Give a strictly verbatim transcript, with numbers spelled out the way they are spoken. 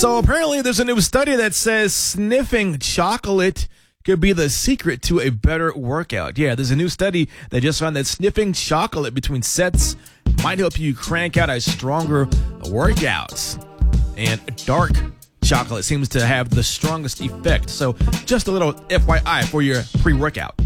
So apparently there's a new study that says sniffing chocolate could be the secret to a better workout. Yeah, there's a new study that just found that sniffing chocolate between sets might help you crank out a stronger workout. And dark chocolate seems to have the strongest effect. So just a little F Y I for your pre-workout.